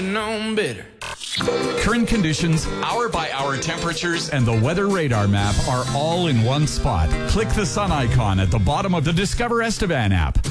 known better. Current conditions, hour-by-hour temperatures, and the weather radar map are all in one spot. Click the sun icon at the bottom of the Discover Estevan app.